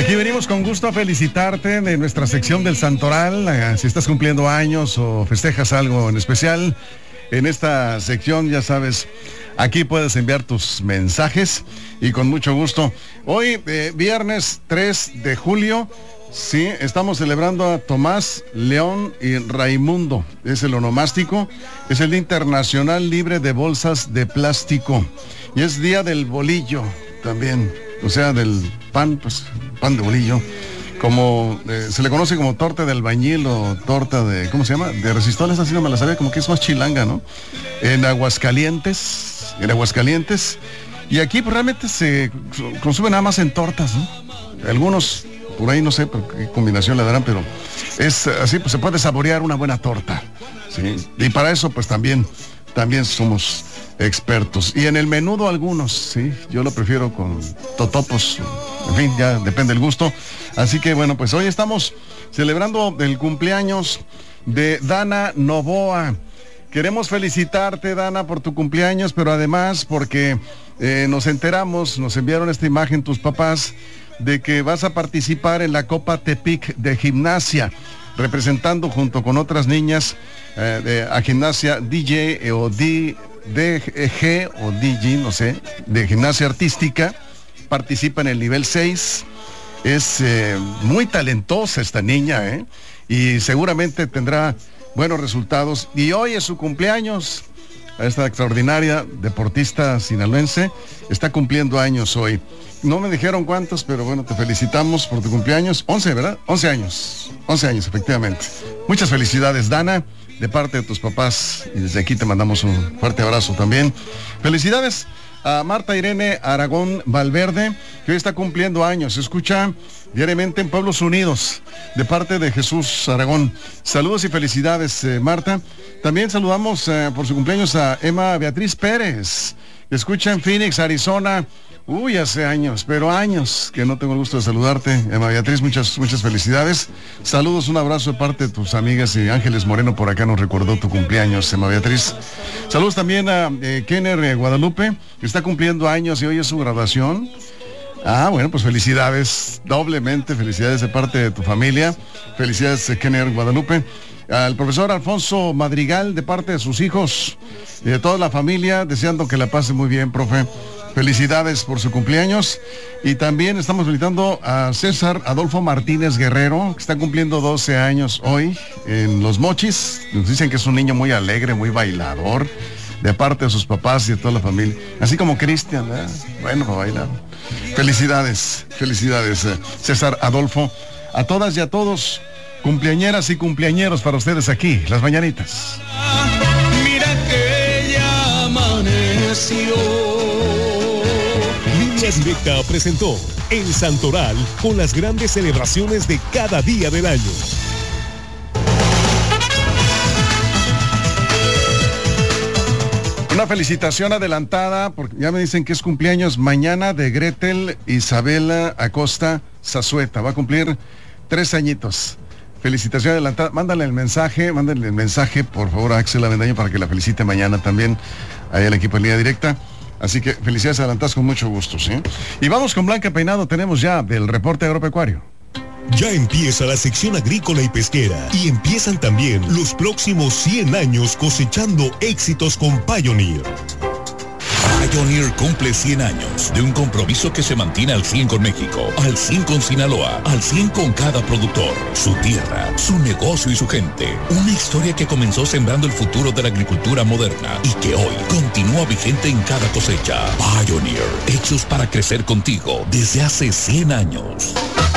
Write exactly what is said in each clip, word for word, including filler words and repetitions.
Aquí venimos con gusto a felicitarte de nuestra sección del Santoral. Si estás cumpliendo años o festejas algo en especial, en esta sección, ya sabes, aquí puedes enviar tus mensajes y con mucho gusto. Hoy, eh, viernes tres de julio, sí, estamos celebrando a Tomás, León y Raimundo. Es el onomástico, es el Día Internacional Libre de Bolsas de Plástico. Y es Día del Bolillo también, o sea, del pan, pues, pan de bolillo. Como eh, se le conoce como torta de albañil o torta de, ¿cómo se llama? De resistoles, así no me la sabía, como que es más chilanga, ¿no? En Aguascalientes, en Aguascalientes. Y aquí pues, realmente se consume nada más en tortas, ¿no? Algunos, por ahí no sé por qué combinación le darán, pero es así, pues se puede saborear una buena torta, ¿sí? Y para eso pues también, también somos expertos. Y en el menudo algunos, sí, yo lo prefiero con totopos, en fin, ya depende del gusto. Así que bueno, pues hoy estamos celebrando el cumpleaños de Dana Novoa. Queremos felicitarte, Dana, por tu cumpleaños, pero además porque eh, nos enteramos, nos enviaron esta imagen tus papás, de que vas a participar en la Copa Tepic de Gimnasia, representando junto con otras niñas eh, de, a Gimnasia D J eh, o D, D G o D G, no sé, de Gimnasia Artística. Participa en el nivel seis. Es eh, muy talentosa esta niña, ¿eh? Y seguramente tendrá buenos resultados. Y hoy es su cumpleaños. Esta extraordinaria deportista sinaloense está cumpliendo años hoy. No me dijeron cuántos, pero bueno, te felicitamos por tu cumpleaños. once, ¿verdad? once años. once años, efectivamente. Muchas felicidades, Dana, de parte de tus papás. Y desde aquí te mandamos un fuerte abrazo también. Felicidades a Marta Irene Aragón Valverde, que hoy está cumpliendo años. Se escucha diariamente en Pueblos Unidos, de parte de Jesús Aragón. Saludos y felicidades, eh, Marta. También saludamos eh, por su cumpleaños a Emma Beatriz Pérez, que escucha en Phoenix, Arizona. Uy, hace años, pero años que no tengo el gusto de saludarte, Emma Beatriz, muchas, muchas felicidades. Saludos, un abrazo de parte de tus amigas, y Ángeles Moreno por acá nos recordó tu cumpleaños, Emma Beatriz. Saludos también a eh, Kenner eh, Guadalupe, que está cumpliendo años y hoy es su graduación. Ah, bueno, pues felicidades, doblemente felicidades de parte de tu familia. Felicidades, eh, Kenner Guadalupe. Al profesor Alfonso Madrigal, de parte de sus hijos y de toda la familia, deseando que la pase muy bien, profe. Felicidades por su cumpleaños. Y también estamos felicitando a César Adolfo Martínez Guerrero, que está cumpliendo doce años hoy en Los Mochis. Nos dicen que es un niño muy alegre, muy bailador, de parte de sus papás y de toda la familia. Así como Cristian, ¿eh? Bueno, para bailar. Felicidades, felicidades, eh, César Adolfo. A todas y a todos, cumpleañeras y cumpleañeros para ustedes aquí, Las Mañanitas. Mira que ya amaneció. Línea Directa presentó El Santoral con las grandes celebraciones de cada día del año. Una felicitación adelantada, porque ya me dicen que es cumpleaños mañana de Gretel Isabela Acosta Zazueta. Va a cumplir tres añitos. Felicitación adelantada. Mándale el mensaje, mándale el mensaje, por favor, a Axel Avendaño para que la felicite mañana también, ahí al equipo de Línea Directa. Así que felicidades adelantadas con mucho gusto, ¿sí? Y vamos con Blanca Peinado, tenemos ya del reporte agropecuario. Ya empieza la sección agrícola y pesquera y empiezan también los próximos cien años cosechando éxitos con Pioneer. Pioneer cumple cien años de un compromiso que se mantiene al cien con México, al cien con Sinaloa, al cien con cada productor, su tierra, su negocio y su gente. Una historia que comenzó sembrando el futuro de la agricultura moderna y que hoy continúa vigente en cada cosecha. Pioneer, hechos para crecer contigo desde hace cien años.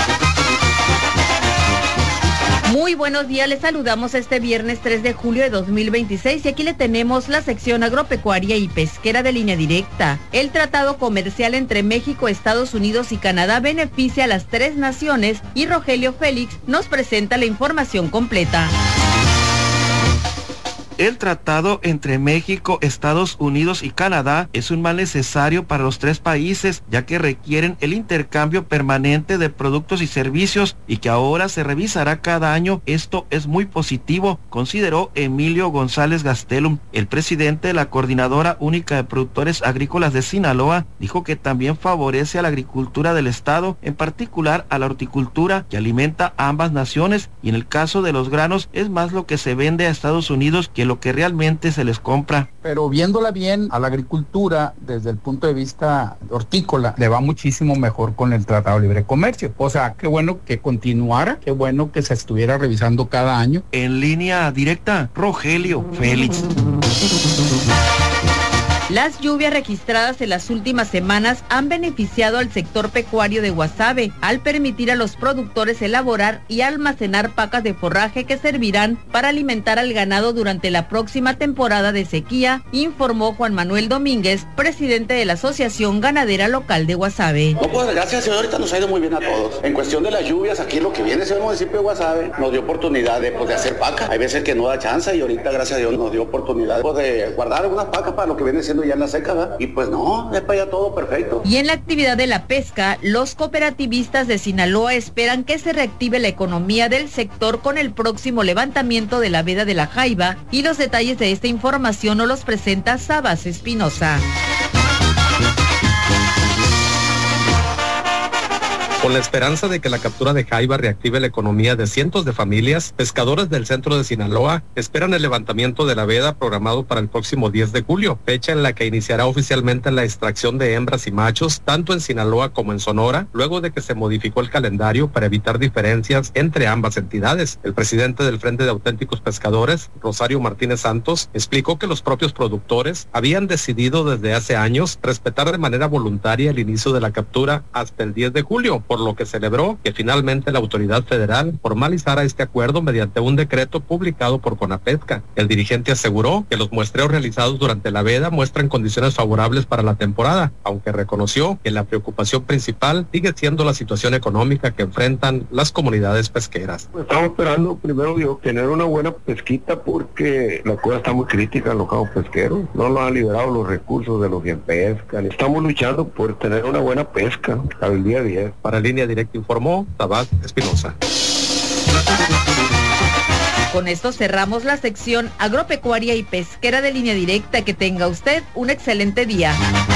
Muy buenos días, les saludamos este viernes tres de julio de dos mil veintiséis y aquí le tenemos la sección agropecuaria y pesquera de Línea Directa. El tratado comercial entre México, Estados Unidos y Canadá beneficia a las tres naciones y Rogelio Félix nos presenta la información completa. El tratado entre México, Estados Unidos y Canadá es un mal necesario para los tres países, ya que requieren el intercambio permanente de productos y servicios y que ahora se revisará cada año. Esto es muy positivo, consideró Emilio González Gastelum. El presidente de la Coordinadora Única de Productores Agrícolas de Sinaloa dijo que también favorece a la agricultura del estado, en particular a la horticultura que alimenta a ambas naciones, y en el caso de los granos es más lo que se vende a Estados Unidos que lo que realmente se les compra. Pero viéndola bien, a la agricultura desde el punto de vista hortícola le va muchísimo mejor con el Tratado de Libre Comercio. O sea, qué bueno que continuara, qué bueno que se estuviera revisando cada año. En línea directa, Rogelio Félix. Las lluvias registradas en las últimas semanas han beneficiado al sector pecuario de Guasave al permitir a los productores elaborar y almacenar pacas de forraje que servirán para alimentar al ganado durante la próxima temporada de sequía, informó Juan Manuel Domínguez, presidente de la Asociación Ganadera Local de Guasave. No, pues gracias, señor, ahorita nos ha ido muy bien a todos. En cuestión de las lluvias, aquí lo que viene es el municipio de Guasave nos dio oportunidad de, pues, de hacer paca. Hay veces que no da chance y ahorita, gracias a Dios, nos dio oportunidad, pues, de guardar algunas pacas para lo que viene siendo ya en la seca, ¿verdad? Y pues no, es para allá todo perfecto. Y en la actividad de la pesca, los cooperativistas de Sinaloa esperan que se reactive la economía del sector con el próximo levantamiento de la veda de la jaiba, y los detalles de esta información nos los presenta Sabas Espinosa. Con la esperanza de que la captura de jaiba reactive la economía de cientos de familias, pescadores del centro de Sinaloa esperan el levantamiento de la veda programado para el próximo diez de julio, fecha en la que iniciará oficialmente la extracción de hembras y machos, tanto en Sinaloa como en Sonora, luego de que se modificó el calendario para evitar diferencias entre ambas entidades. El presidente del Frente de Auténticos Pescadores, Rosario Martínez Santos, explicó que los propios productores habían decidido desde hace años respetar de manera voluntaria el inicio de la captura hasta el diez de julio, por lo que celebró que finalmente la autoridad federal formalizara este acuerdo mediante un decreto publicado por CONAPESCA. El dirigente aseguró que los muestreos realizados durante la veda muestran condiciones favorables para la temporada, aunque reconoció que la preocupación principal sigue siendo la situación económica que enfrentan las comunidades pesqueras. Estamos esperando primero Dios tener una buena pesquita porque la cosa está muy crítica en los campos pesqueros. No nos han liberado los recursos de los que pescan. Estamos luchando por tener una buena pesca al día a día. Para Línea Directa informó Sabas Espinosa. Con esto cerramos la sección agropecuaria y pesquera de Línea Directa. Que tenga usted un excelente día.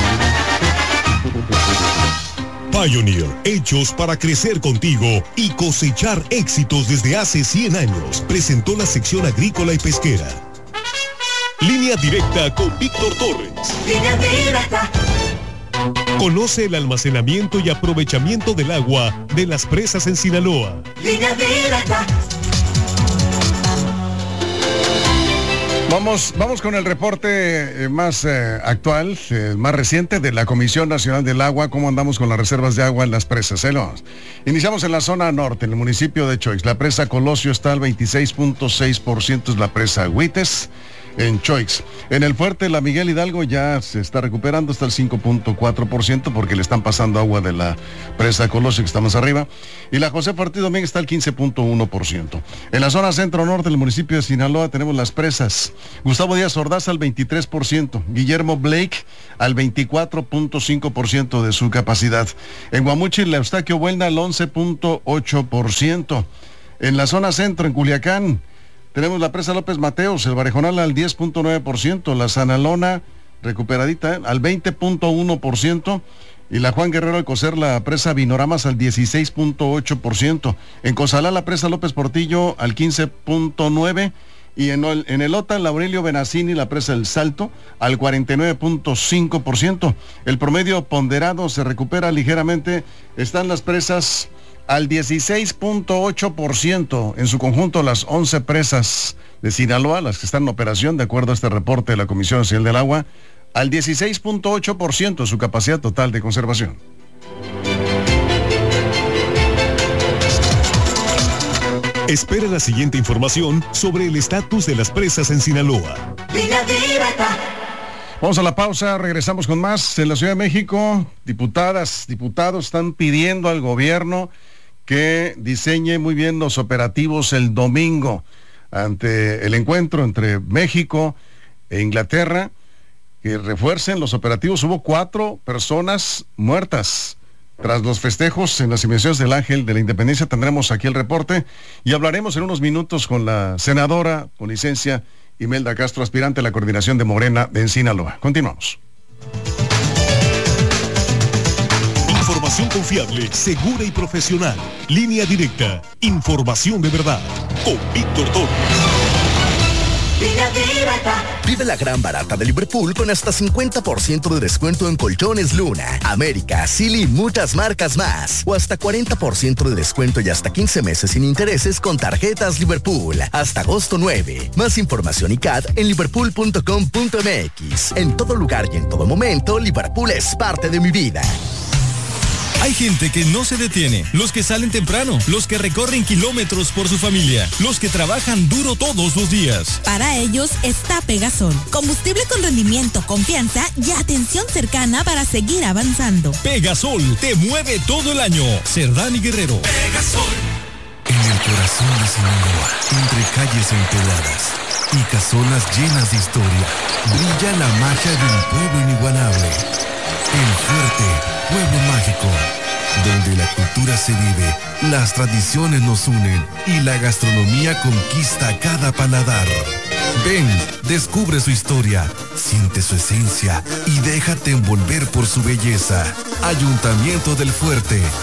Pioneer, hechos para crecer contigo y cosechar éxitos desde hace cien años, presentó la sección agrícola y pesquera. Línea Directa con Víctor Torres. Línea Directa. Conoce el almacenamiento y aprovechamiento del agua de las presas en Sinaloa. Línea Directa. Vamos, vamos con el reporte eh, más eh, actual, eh, más reciente de la Comisión Nacional del Agua. ¿Cómo andamos con las reservas de agua en las presas? ¿Eh? Iniciamos en la zona norte, en el municipio de Choix. La presa Colosio está al veintiséis punto seis por ciento, es la presa Huites en Choix. En el fuerte, la Miguel Hidalgo ya se está recuperando, está al cinco punto cuatro por ciento porque le están pasando agua de la presa Colosio, que está más arriba. Y la José Ortiz Domínguez está al quince punto uno por ciento. En la zona centro-norte del municipio de Sinaloa tenemos las presas. Gustavo Díaz Ordaz al veintitrés por ciento. Guillermo Blake al veinticuatro punto cinco por ciento de su capacidad. En Guamuchil, la Eustaquio Buelna al once punto ocho por ciento. En la zona centro, en Culiacán, tenemos la presa López Mateos, el Barejonal al diez punto nueve por ciento, la Sanalona recuperadita, ¿eh?, al veinte punto uno por ciento, y la Juan Guerrero Alcocer, la presa Vinoramas al dieciséis punto ocho por ciento. En Cozalá, la presa López Portillo al quince punto nueve por ciento, y en el, en el Ota, la Aurelio Benazzini, la presa El Salto, al cuarenta y nueve punto cinco por ciento. El promedio ponderado se recupera ligeramente, están las presas al dieciséis punto ocho por ciento. En su conjunto, las once presas de Sinaloa, las que están en operación, de acuerdo a este reporte de la Comisión Nacional del Agua, al dieciséis punto ocho por ciento su capacidad total de conservación. Espera la siguiente información sobre el estatus de las presas en Sinaloa. Línea Directa. Vamos a la pausa, regresamos con más. En la Ciudad de México, diputadas, diputados están pidiendo al gobierno que diseñe muy bien los operativos el domingo. ante el encuentro entre México e Inglaterra, que refuercen los operativos. Hubo cuatro personas muertas tras los festejos en las inmediaciones del Ángel de la Independencia. Tendremos aquí el reporte y hablaremos en unos minutos con la senadora con licencia Imelda Castro, aspirante a la coordinación de Morena en Sinaloa. Continuamos. Información confiable, segura y profesional. Línea Directa. Información de verdad. Con Víctor Toro. Línea Directa. Vive la gran barata de Liverpool con hasta cincuenta por ciento de descuento en colchones Luna, América, Silly y muchas marcas más. O hasta cuarenta por ciento de descuento y hasta quince meses sin intereses con tarjetas Liverpool. Hasta agosto nueve. Más información y C A D en liverpool punto com punto m x. En todo lugar y en todo momento, Liverpool es parte de mi vida. Hay gente que no se detiene, los que salen temprano, los que recorren kilómetros por su familia, los que trabajan duro todos los días. Para ellos está Pegasol, combustible con rendimiento, confianza y atención cercana para seguir avanzando. Pegasol te mueve todo el año. Cerdán y Guerrero. Pegasol. En el corazón de Sinaloa, entre calles empeladas y casonas llenas de historia, brilla la magia de un pueblo inigualable. El Fuerte, pueblo mágico, donde la cultura se vive, las tradiciones nos unen y la gastronomía conquista cada paladar. Ven, descubre su historia, siente su esencia y déjate envolver por su belleza. Ayuntamiento del Fuerte,